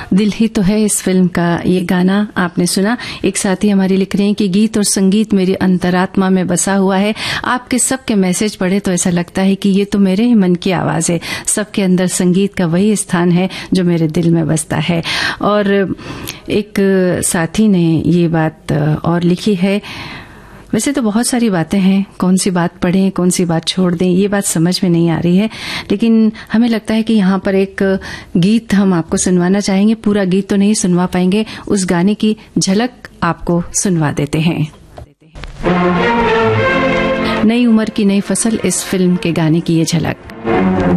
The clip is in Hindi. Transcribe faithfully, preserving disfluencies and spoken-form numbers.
दिल ही तो है इस फिल्म का ये गाना आपने सुना। एक साथी हमारी लिख रहे हैं कि गीत और संगीत मेरी अंतरात्मा में बसा हुआ है। आपके सबके मैसेज पढ़े तो ऐसा लगता है कि ये तो मेरे ही मन की आवाज है। सबके अंदर संगीत का वही स्थान है जो मेरे दिल में बसता है। और एक साथी ने ये बात और लिखी है, वैसे तो बहुत सारी बातें हैं, कौन सी बात पढ़ें कौन सी बात छोड़ दें ये बात समझ में नहीं आ रही है, लेकिन हमें लगता है कि यहाँ पर एक गीत हम आपको सुनवाना चाहेंगे। पूरा गीत तो नहीं सुनवा पाएंगे, उस गाने की झलक आपको सुनवा देते हैं। नई उम्र की नई फसल, इस फिल्म के गाने की ये झलक।